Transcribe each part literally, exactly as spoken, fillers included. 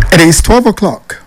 It is twelve o'clock,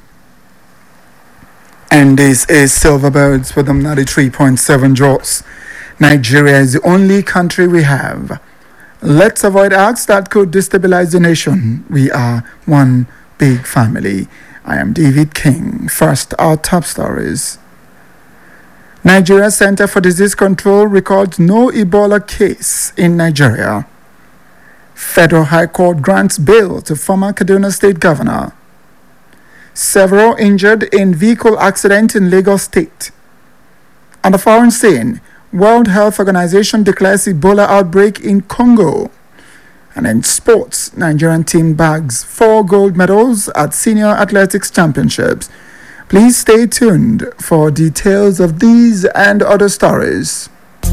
and this is Silverbirds with them ninety-three point seven joules. Nigeria is the only country we have. Let's avoid acts that could destabilize the nation. We are one big family. I am David King. First, our top stories. Nigeria Center for Disease Control records no Ebola case in Nigeria. Federal High Court grants bail to former Kaduna State Governor. Several injured in vehicle accident in Lagos State. On the foreign scene, World Health Organization declares Ebola outbreak in Congo. And in sports, Nigerian team bags four gold medals at Senior Athletics Championships. Please stay tuned for details of these and other stories.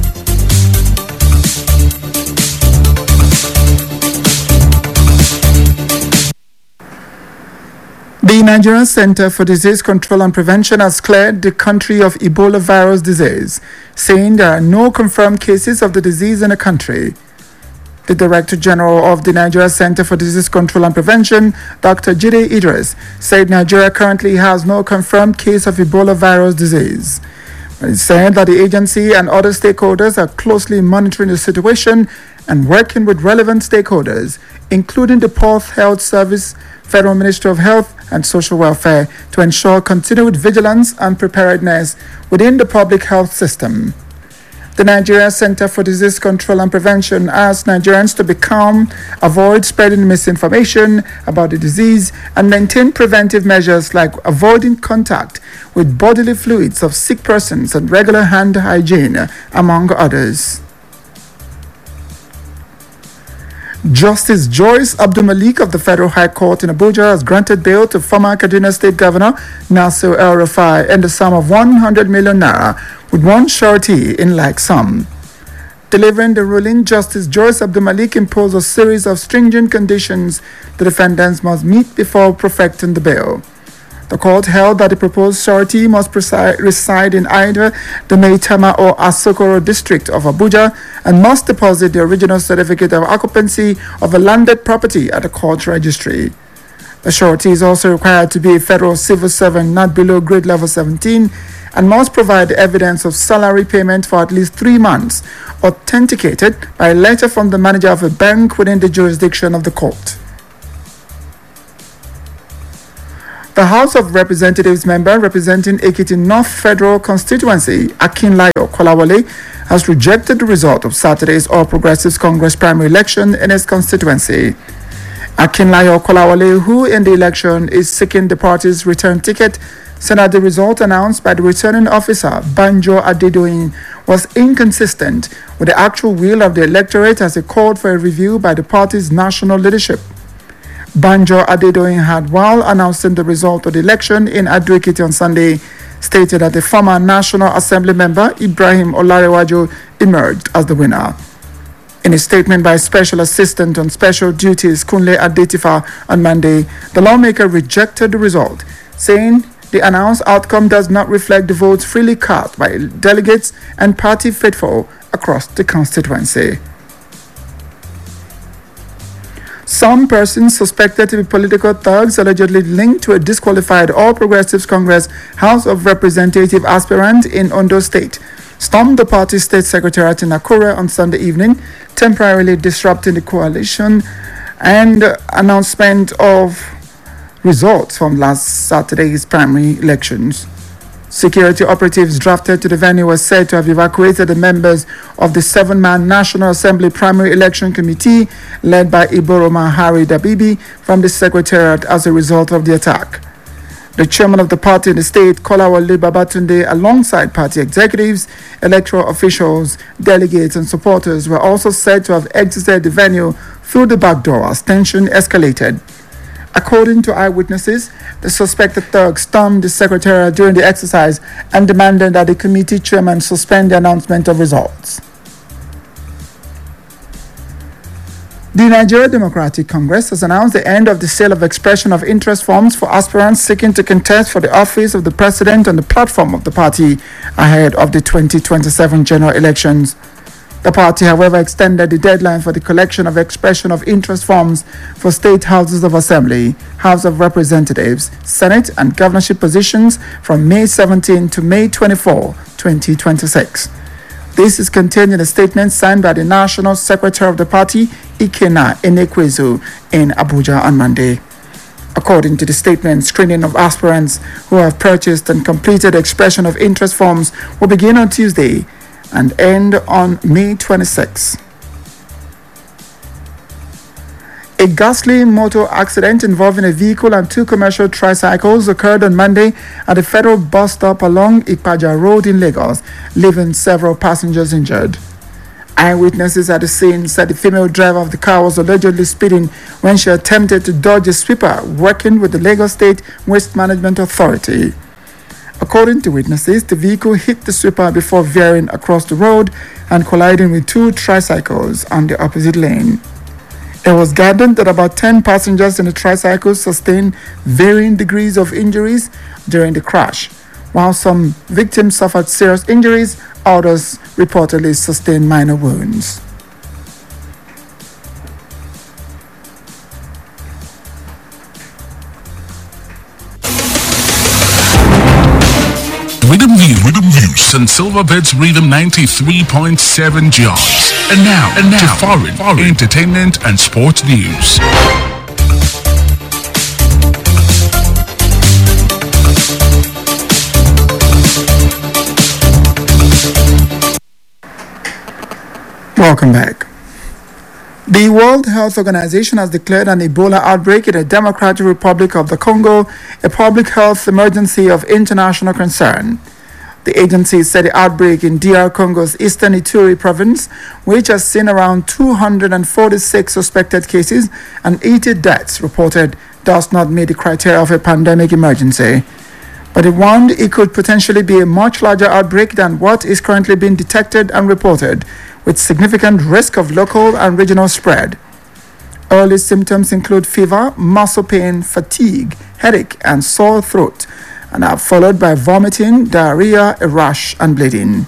The Nigerian Center for Disease Control and Prevention has cleared the country of Ebola virus disease, saying there are no confirmed cases of the disease in the country. The Director General of the Nigeria Center for Disease Control and Prevention, Doctor Jide Idris, said Nigeria currently has no confirmed case of Ebola virus disease. But he said that the agency and other stakeholders are closely monitoring the situation and working with relevant stakeholders, including the Pulse Health Service, Federal Ministry of Health and Social Welfare, to ensure continued vigilance and preparedness within the public health system. The Nigeria Center for Disease Control and Prevention asks Nigerians to be calm, avoid spreading misinformation about the disease, and maintain preventive measures like avoiding contact with bodily fluids of sick persons and regular hand hygiene, among others. Justice Joyce Abdul-Malik of the Federal High Court in Abuja has granted bail to former Kaduna State Governor Nasir El-Rufai in the sum of one hundred million naira, with one surety in like sum. Delivering the ruling, Justice Joyce Abdul-Malik imposed a series of stringent conditions the defendants must meet before perfecting the bail. The court held that the proposed surety must presi- reside in either the Maitama or Asokoro district of Abuja and must deposit the original certificate of occupancy of a landed property at the court registry. The surety is also required to be a federal civil servant not below grade level seventeen and must provide evidence of salary payment for at least three months, authenticated by a letter from the manager of a bank within the jurisdiction of the court. The House of Representatives member representing Ekiti North Federal Constituency, Akinlayo Kolawole, has rejected the result of Saturday's All Progressives Congress primary election in his constituency. Akinlayo Kolawole, who in the election is seeking the party's return ticket, said that the result announced by the returning officer, Banjo Adedoyin, was inconsistent with the actual will of the electorate as it called for a review by the party's national leadership. Banjo Adedoyin had, while announcing the result of the election in Ado-Ekiti on Sunday, stated that the former National Assembly member Ibrahim Olarewaju emerged as the winner. In a statement by Special Assistant on Special Duties Kunle Adetifa on Monday, the lawmaker rejected the result, saying the announced outcome does not reflect the votes freely cast by delegates and party faithful across the constituency. Some persons suspected to be political thugs allegedly linked to a disqualified All Progressives Congress House of Representative aspirant in Ondo State stormed the party state secretariat in Akure on Sunday evening, temporarily disrupting the coalition and announcement of results from last Saturday's primary elections. Security operatives drafted to the venue were said to have evacuated the members of the seven-man National Assembly Primary Election Committee led by Iboroma Hari Dabibi from the secretariat as a result of the attack. The chairman of the party in the state, Kolawole Babatunde, alongside party executives, electoral officials, delegates and supporters were also said to have exited the venue through the back door as tension escalated. According to eyewitnesses, the suspected thugs stormed the secretariat during the exercise and demanded that the committee chairman suspend the announcement of results. The Nigeria Democratic Congress has announced the end of the sale of expression of interest forms for aspirants seeking to contest for the office of the president on the platform of the party ahead of the twenty twenty-seven general elections. The party, however, extended the deadline for the collection of expression of interest forms for state houses of assembly, House of Representatives, Senate, and governorship positions from May seventeenth to May twenty-fourth, twenty twenty-six. This is contained in a statement signed by the National Secretary of the party, Ikenna Enekwezu, in Abuja on Monday. According to the statement, screening of aspirants who have purchased and completed expression of interest forms will begin on Tuesday and end on May twenty-sixth. A ghastly motor accident involving a vehicle and two commercial tricycles occurred on Monday at a federal bus stop along Ipaja Road in Lagos, leaving several passengers injured. Eyewitnesses at the scene said the female driver of the car was allegedly speeding when she attempted to dodge a sweeper working with the Lagos State Waste Management Authority. According to witnesses, the vehicle hit the sweeper before veering across the road and colliding with two tricycles on the opposite lane. It was gathered that about ten passengers in the tricycles sustained varying degrees of injuries during the crash. While some victims suffered serious injuries, others reportedly sustained minor wounds. Rhythm News, Rhythm News, and Silverbirds Rhythm ninety-three point seven jobs. And now, and now, to foreign, foreign entertainment and sports news. Welcome back. The World Health Organization has declared an Ebola outbreak in the Democratic Republic of the Congo a public health emergency of international concern. The agency said the outbreak in D R Congo's eastern Ituri province, which has seen around two hundred forty-six suspected cases and eighty deaths reported, does not meet the criteria of a pandemic emergency. But it warned it could potentially be a much larger outbreak than what is currently being detected and reported, with significant risk of local and regional spread. Early symptoms include fever, muscle pain, fatigue, headache, and sore throat, and are followed by vomiting, diarrhea, a rash, and bleeding.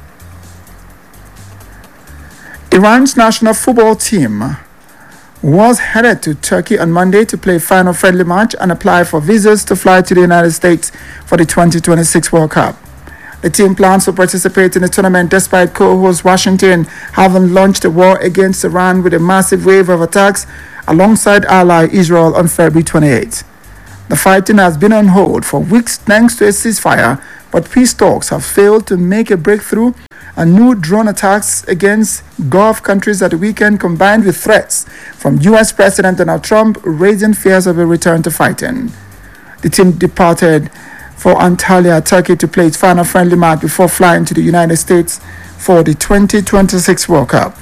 Iran's national football team was headed to Turkey on Monday to play a final friendly match and apply for visas to fly to the United States for the twenty twenty-six World Cup. The team plans to participate in the tournament despite co-host Washington having launched a war against Iran with a massive wave of attacks alongside ally Israel on February twenty-eighth. The fighting has been on hold for weeks thanks to a ceasefire, but peace talks have failed to make a breakthrough, and new drone attacks against Gulf countries at the weekend combined with threats from U S President Donald Trump raising fears of a return to fighting. The team departed for Antalya, Turkey to play its final friendly match before flying to the United States for the twenty twenty-six World Cup.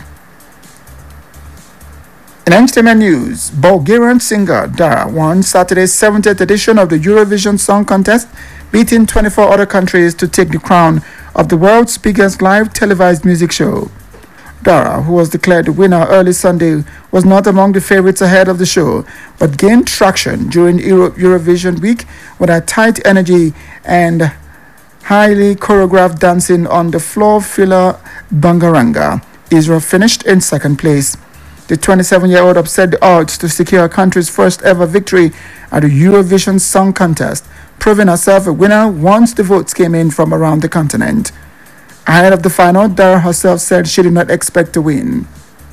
In entertainment news, Bulgarian singer Dara won Saturday's seventieth edition of the Eurovision Song Contest, beating twenty-four other countries to take the crown of the world's biggest live televised music show. Dara, who was declared the winner early Sunday, was not among the favorites ahead of the show, but gained traction during Euro- Eurovision week with her tight energy and highly choreographed dancing on the floor filler Bangaranga. Israel finished in second place. The twenty-seven-year-old upset the odds to secure her country's first ever victory at the Eurovision Song Contest, proving herself a winner once the votes came in from around the continent. Ahead of the final, Dara herself said she did not expect to win.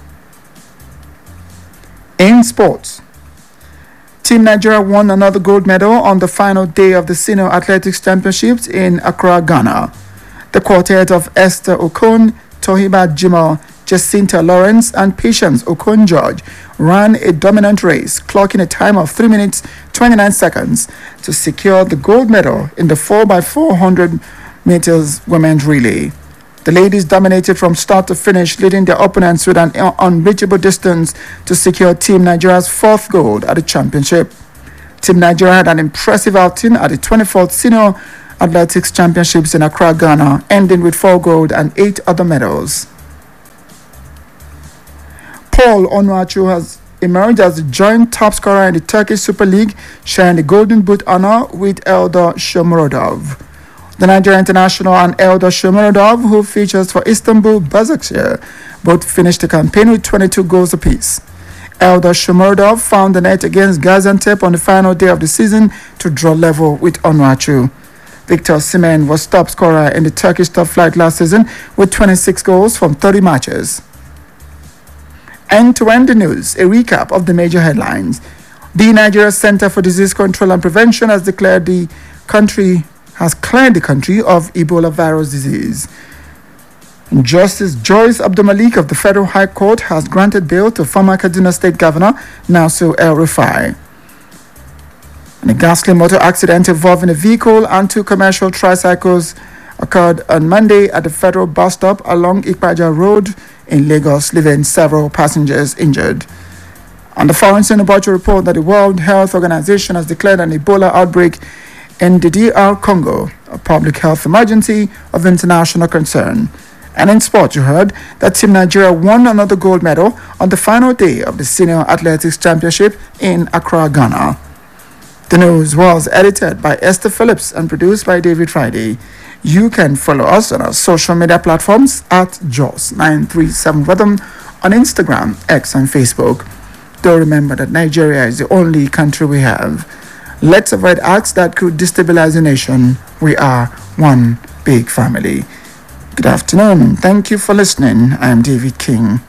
In sports, Team Nigeria won another gold medal on the final day of the Senior Athletics Championships in Accra, Ghana. The quartet of Esther Okon, Tohiba Jimal, Jacinta Lawrence, and Patience Okon-George ran a dominant race, clocking a time of three minutes twenty-nine seconds to secure the gold medal in the four by four hundred meters women's relay. The ladies dominated from start to finish, leading their opponents with an unreachable distance to secure Team Nigeria's fourth gold at the championship. Team Nigeria had an impressive outing at the twenty-fourth Senior Athletics Championships in Accra, Ghana, ending with four gold and eight other medals. Paul Onuachu has emerged as the joint top scorer in the Turkish Super League, sharing the Golden Boot honor with Eldar Shomurodov. The Nigerian international and Eldar Shomurodov, who features for Istanbul Basaksehir, Both finished the campaign with twenty-two goals apiece. Eldar Shomurodov found the net against Gaziantep on the final day of the season to draw level with Onuachu. Victor Osimhen was top scorer in the Turkish top flight last season with twenty-six goals from thirty matches. And to end the news, a recap of the major headlines. The Nigeria Center for Disease Control and Prevention has declared the country has cleared the country of Ebola virus disease. Justice Joyce Abdulmalik of the Federal High Court has granted bail to former Kaduna State Governor Nasir El-Rufai. And a ghastly motor accident involving a vehicle and two commercial tricycles occurred on Monday at the Federal bus stop along Ipaja Road in Lagos, leaving several passengers injured. On the foreign Sinobocho report that the World Health Organization has declared an Ebola outbreak in the D R Congo, a public health emergency of international concern. And in sport, you heard that Team Nigeria won another gold medal on the final day of the Senior Athletics Championship in Accra, Ghana. The news was edited by Esther Phillips and produced by David Friday. You can follow us on our social media platforms at Jos nine three seven Rhythm on Instagram, X, and Facebook. Do remember that Nigeria is the only country we have. Let's avoid acts that could destabilize the nation. We are one big family. Good afternoon. Thank you for listening. I am David King.